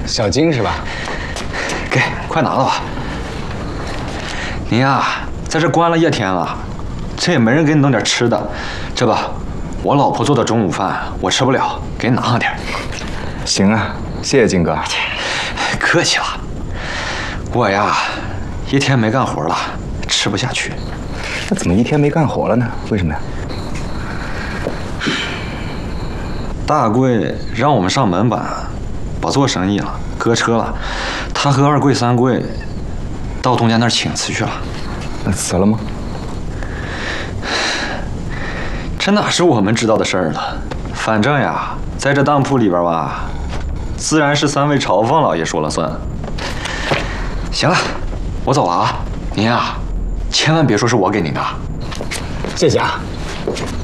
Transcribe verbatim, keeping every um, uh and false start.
小金是吧？ 给，快拿了吧。你呀，在这关了一天了，这也没人给你弄点吃的，这吧，我老婆做的中午饭我吃不了，给你拿上点。 行啊，谢谢金哥。 客气了。我呀，一天没干活了，吃不下去。 那怎么一天没干活了呢？为什么呀？ 大贵让我们上门板，不做生意了，搁车了。他和二贵、三贵到东家那儿请辞去了。 那辞了吗？ 这哪是我们知道的事儿了？反正呀，在这当铺里边吧，自然是三位朝凤老爷说了算。行了，我走了啊。您呀，千万别说是我给您的。 谢谢啊。